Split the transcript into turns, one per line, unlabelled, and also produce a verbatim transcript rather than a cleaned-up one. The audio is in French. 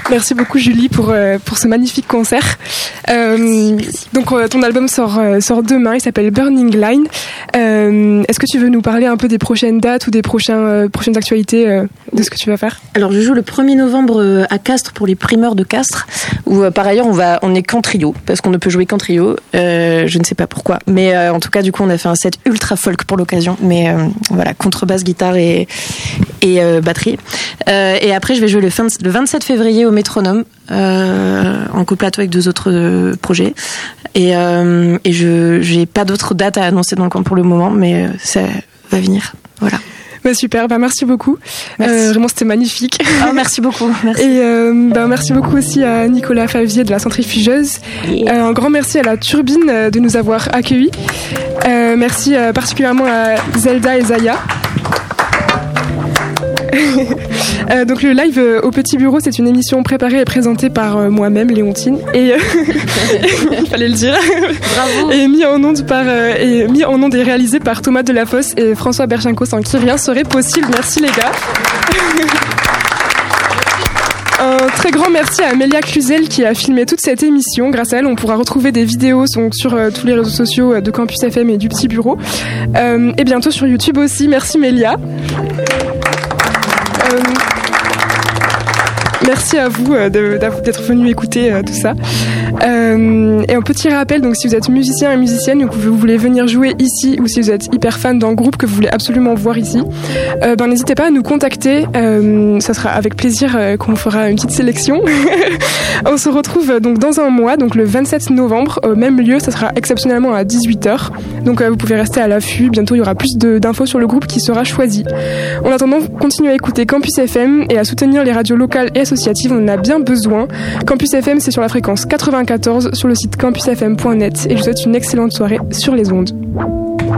Merci beaucoup Julie pour euh, pour ce magnifique concert. Euh, donc euh, ton album sort euh, sort demain, il s'appelle Burning Line. Euh, est-ce que tu veux nous parler un peu des prochaines dates ou des prochains euh, prochaines actualités euh, de ce que tu vas faire?
Alors je joue le premier novembre à Castres pour les primeurs de Castres, où euh, par ailleurs on va on est qu'en trio parce qu'on ne peut jouer qu'en trio. Euh, je ne sais pas pourquoi, mais euh, en tout cas du coup on a fait un set ultra folk pour l'occasion. Mais euh, voilà, contrebasse, guitare et et euh, batterie. Euh, et après je vais jouer le, fin, le vingt-sept février au Métronome euh, en coplateau avec deux autres euh, projets. Et, euh, et je j'ai pas d'autres dates à annoncer dans le coin pour le moment, mais ça va venir. Voilà.
Bah super, bah merci beaucoup. Merci. Euh, vraiment c'était magnifique.
Oh, merci beaucoup. Merci.
Et euh, bah merci beaucoup aussi à Nicolas Favier de la centrifugeuse. Yeah. Euh, un grand merci à la Turbine de nous avoir accueillis. Euh, merci euh, particulièrement à Zelda et Zaya. euh, donc le live euh, au Petit Bureau, c'est une émission préparée et présentée par euh, moi-même, Léontine, et euh, il fallait le dire.
Bravo.
Et mis en onde par euh, et mis en onde et réalisé par Thomas Delafosse et François Berchenko, sans qui rien serait possible. Merci les gars. Un très grand merci à Amélia Cluzel qui a filmé toute cette émission. Grâce à elle, on pourra retrouver des vidéos donc, sur euh, tous les réseaux sociaux de Campus F M et du Petit Bureau. Euh, et bientôt sur YouTube aussi. Merci Mélia. Euh, merci à vous euh, de, d'être venus écouter euh, tout ça. Euh, et un petit rappel, donc si vous êtes musicien et musicienne ou que vous voulez venir jouer ici, ou si vous êtes hyper fan d'un groupe que vous voulez absolument voir ici, euh, ben n'hésitez pas à nous contacter. Euh, ça sera avec plaisir euh, qu'on fera une petite sélection. On se retrouve euh, donc dans un mois, donc le vingt-sept novembre, au même lieu. Ça sera exceptionnellement à dix-huit heures. Donc euh, vous pouvez rester à l'affût. Bientôt il y aura plus de, d'infos sur le groupe qui sera choisi. En attendant, continuez à écouter Campus F M et à soutenir les radios locales et associatives. On en a bien besoin. Campus F M, c'est sur la fréquence quatre-vingt-quatorze sur le site campus f m point net, et je vous souhaite une excellente soirée sur les ondes.